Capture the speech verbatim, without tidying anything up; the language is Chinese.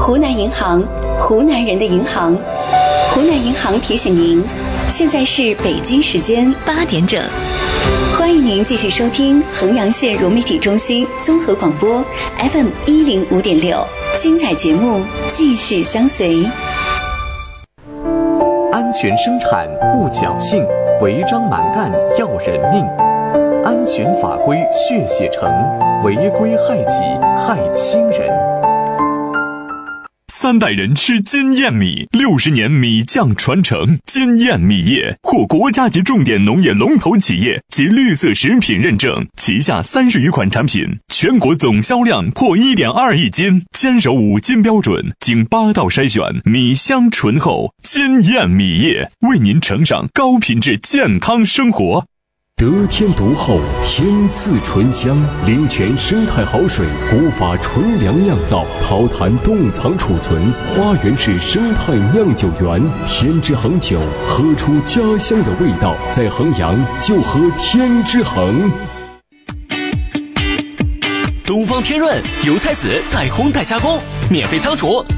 湖南银行，湖南人的银行。湖南银行提醒您，现在是北京时间八点整。欢迎您继续收听衡阳县融媒体中心综合广播 F M 一零五点六，精彩节目继续相随。 安全生产护侥幸，违章蛮干要人命。安全法规血写成，违规害己害亲人。 三代人吃金燕米，六十年米酱传承。金燕米业获国家级重点农业龙头企业及绿色食品认证，旗下三十余款产品，全国总销量破 一点二亿斤，坚守五金标准，经八道筛选，米香醇厚。金燕米业为您呈上高品质健康生活。 得天独厚，天赐醇香，灵泉生态好水，古法纯粮酿造，陶坛冻藏储存，花园式生态酿酒园，天之恒酒，喝出家乡的味道，在衡阳就喝天之恒。 东方天润油菜籽代烘代加工，免费仓储。